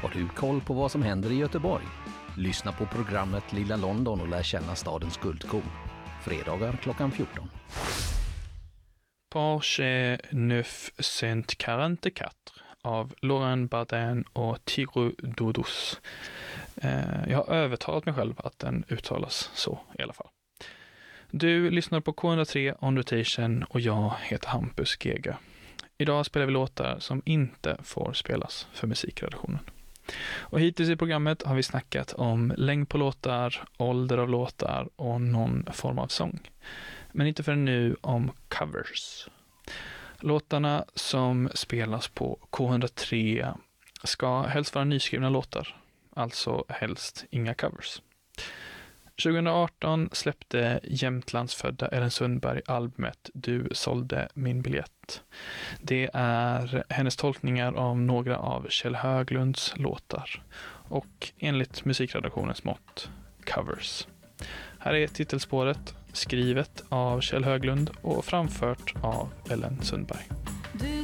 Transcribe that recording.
Har du koll på vad som händer i Göteborg? Lyssna på programmet Lilla London och lär känna stadens guldkorn. Fredagar klockan 14. Porsche 944 av Laurent Bardin och Thiru Dodos. Jag har övertalat mig själv att den uttalas så i alla fall. Du lyssnar på K103 On Rotation och jag heter Hampus Gega. Idag spelar vi låtar som inte får spelas för musikredaktionen. Och hittills i programmet har vi snackat om längd på låtar, ålder av låtar och någon form av sång. Men inte förrän nu om covers. Låtarna som spelas på K103 ska helst vara nyskrivna låtar, alltså helst inga covers. 2018 släppte Jämtlandsfödda Ellen Sundberg albumet Du sålde min biljett. Det är hennes tolkningar av några av Kjell Höglunds låtar och enligt musikredaktionens mått covers. Här är titelspåret, skrivet av Kjell Höglund och framfört av Ellen Sundberg.